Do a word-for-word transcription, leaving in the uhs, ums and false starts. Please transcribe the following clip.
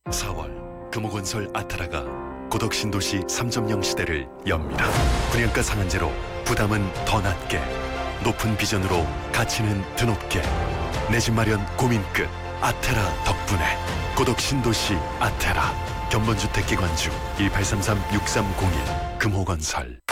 사월 금호건설 아타라가 고덕신도시 삼 점 영 시대를 엽니다. 분양가 상한제로 부담은 더 낮게, 높은 비전으로 가치는 드높게, 내 집 마련 고민 끝 아테라 덕분에 고덕신도시 아테라 견본주택 기관주 일팔삼삼 육삼공일 금호건설.